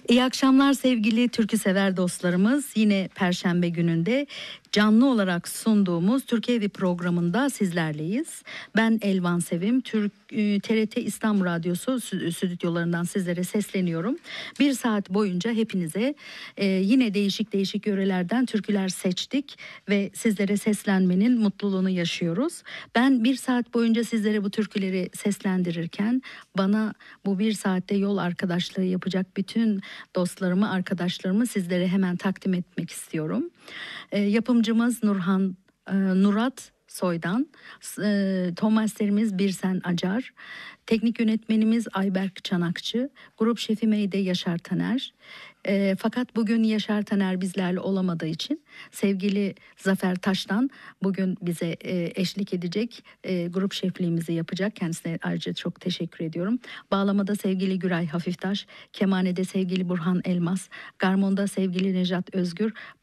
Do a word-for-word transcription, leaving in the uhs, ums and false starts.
İyi akşamlar sevgili türkü sever dostlarımız. Yine Perşembe gününde canlı olarak sunduğumuz Türkiye Evi programında sizlerleyiz. Ben Elvan Sevim, Türk T R T İstanbul Radyosu stüdyolarından sizlere sesleniyorum. Bir saat boyunca hepinize e, yine değişik değişik yörelerden türküler seçtik ve sizlere seslenmenin mutluluğunu yaşıyoruz. Ben bir saat boyunca sizlere bu türküleri seslendirirken bana bu bir saatte yol arkadaşlığı yapacak bütün dostlarımı, arkadaşlarımı sizlere hemen takdim etmek istiyorum. E, yapımcımız Nurhan e, Nurat Soydan, e, Tomasterimiz Birsen Acar, teknik yönetmenimiz Ayberk Çanakçı, grup şefim de Yaşar Taner. E, fakat bugün Yaşar Taner bizlerle olamadığı için sevgili Zafer Taş'tan bugün bize e, eşlik edecek, e, grup şefliğimizi yapacak. Kendisine ayrıca çok teşekkür ediyorum. Bağlamada sevgili Güray Hafiftaş, kemanede sevgili Burhan Elmas, garmonda sevgili Nejat Özgür,